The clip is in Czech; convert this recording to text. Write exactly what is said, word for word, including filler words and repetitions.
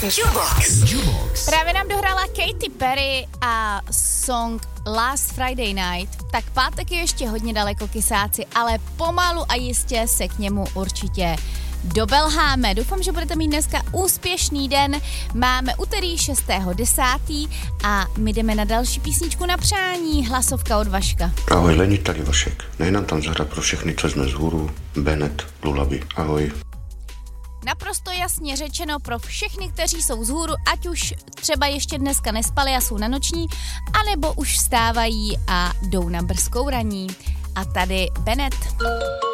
Jukebox. Jukebox. Právě nám dohrála Katy Perry a song Last Friday Night. Tak pátek je ještě hodně daleko, kysáci, ale pomalu a jistě se k němu určitě dobelháme. Doufám, že budete mít dneska úspěšný den. Máme úterý šestého desátého a my jdeme na další písničku na přání. Hlasovka od Vaška. Ahoj, Leni, tady Vašek. Nejenam tam zahrát pro všechny, co jsme z hůru. Bennett, Lullaby. Ahoj. Naprosto jasně řečeno pro všechny, kteří jsou vzhůru, ať už třeba ještě dneska nespali a jsou na noční, anebo už vstávají a jdou na brzkou raní. A tady Bennett.